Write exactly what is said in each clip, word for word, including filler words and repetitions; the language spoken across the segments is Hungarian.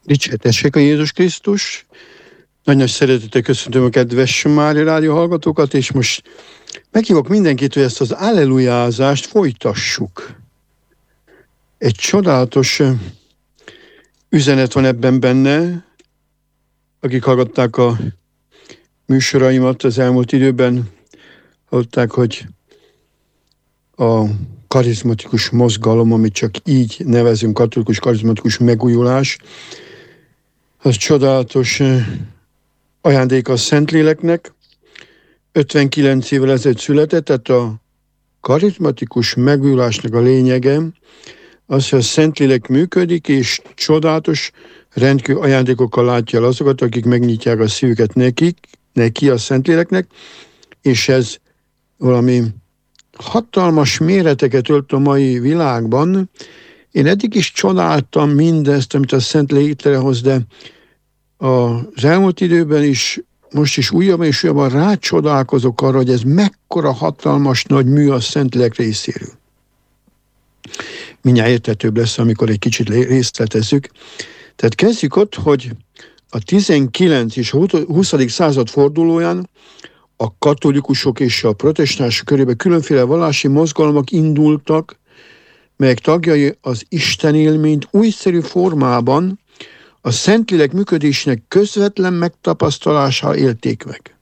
Dicsértessék a Jézus Krisztus! Nagy-nagy szeretettel köszöntöm a kedves Mária Rádió hallgatókat, és most meghívok mindenkit, hogy ezt az allelujázást folytassuk. Egy csodálatos üzenet van ebben benne. Akik hallgatták a műsoraimat az elmúlt időben, hallották, hogy a karizmatikus mozgalom, amit csak így nevezünk, katolikus karizmatikus megújulás, az csodálatos ajándék a Szentléleknek. ötvenkilenc évvel ezelőtt született, tehát a karizmatikus megújulásnak a lényege az, hogy a Szentlélek működik, és csodálatos, rendkívül ajándékokkal látja el azokat, akik megnyitják a szívüket nekik, neki a Szentléleknek, és ez valami hatalmas méreteket ölt a mai világban. Én eddig is csodáltam mindezt, amit a Szentlélek létrehoz, de az elmúlt időben is, most is újabban és újabban rácsodálkozok arra, hogy ez mekkora hatalmas nagy mű a Szentlélek részéről. Mindjárt érthetőbb lesz, amikor egy kicsit részletezzük. Tehát kezdjük ott, hogy a tizenkilenc és a huszadik század fordulóján a katolikusok és a protestánsok körében különféle vallási mozgalmak indultak, melyek tagjai az Isten élményt újszerű formában a Szentlélek működésének közvetlen megtapasztalásával élték meg.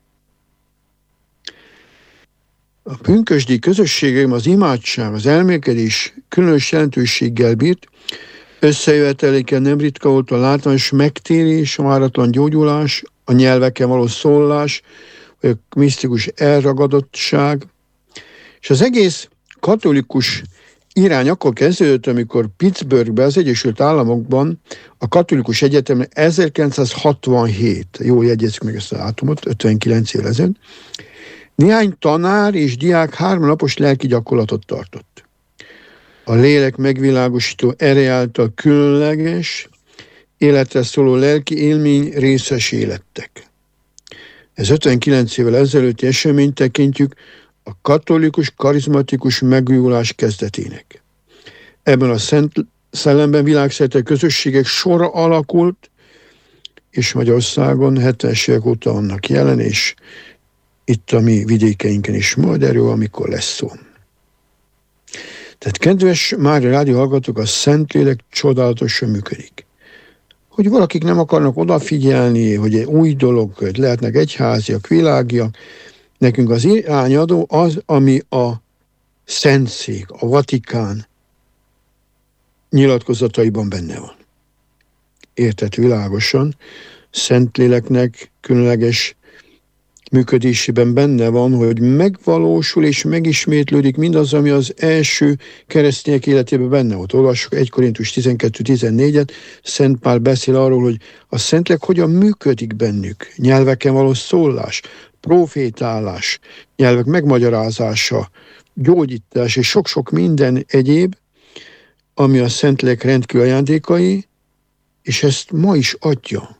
A pünkösdi közösségem az imádság, az elmélkedés különös jelentőséggel bírt, összejöveteléken nem ritka volt a látványos megtérés, a váratlan gyógyulás, a nyelveken való szólás, vagy a misztikus elragadottság. És az egész katolikus irány akkor kezdődött, amikor Pittsburghben, az Egyesült Államokban a katolikus egyetemen ezerkilencszázhatvanhét, jól jegyezzük meg ezt a dátumot, ötvenkilenc évvel ezelőtt, néhány tanár és diák három napos lelki gyakorlatot tartott. A lélek megvilágosító ereje által különleges, életre szóló lelki élmény részesé lettek. Ez ötvenkilenc évvel ezelőtti eseményt tekintjük a katolikus karizmatikus megújulás kezdetének. Ebben a szent szellemben világszerte közösségek sora alakult, és Magyarországon hetvenes évek óta vannak jelen, és itt a mi vidékeinken is majd erről, amikor lesz szó. Tehát kedves Mária Rádió hallgatók, a Szentlélek csodálatosan működik. Hogy valakik nem akarnak odafigyelni, hogy egy új dolog, hogy lehetnek egyháziak, világiak, nekünk az irányadó az, ami a Szentszék, a Vatikán nyilatkozataiban benne van. Értett világosan, Szentléleknek különleges működésében benne van, hogy megvalósul és megismétlődik mindaz, ami az első keresztények életében benne volt. Olvassuk egy Korintus tizenkettő tizennégyet, Szent Pál beszél arról, hogy a Szentlélek hogyan működik bennük. Nyelveken való szólás, profétálás, nyelvek megmagyarázása, gyógyítás és sok-sok minden egyéb, ami a Szentlélek rendkívül ajándékai, és ezt ma is adja.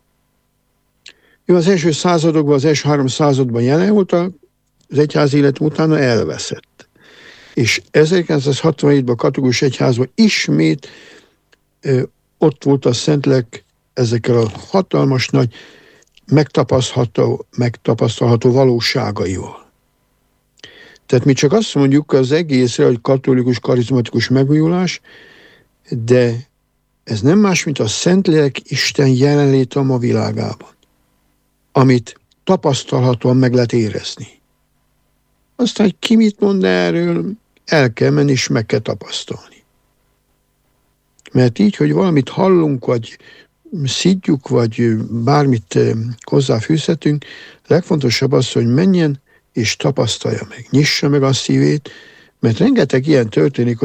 Ő az első századokban, az első három században jelen volt, az egyház élet utána elveszett. És ezerkilencszázhatvanhétben a katolikus egyházban ismét ö, ott volt a Szentlélek ezekkel a hatalmas nagy megtapasztalható, megtapasztalható valóságaival. Tehát mi csak azt mondjuk az egészre, hogy katolikus karizmatikus megújulás, de ez nem más, mint a Szentlélek Isten jelenléte a ma világában, amit tapasztalhatóan meg lehet érezni. Aztán, hogy ki mit mond erről, el kell menni, és meg kell tapasztalni. Mert így, hogy valamit hallunk, vagy szidjuk, vagy bármit hozzáfűzhetünk, legfontosabb az, hogy menjen és tapasztalja meg, nyissa meg a szívét, mert rengeteg ilyen történik,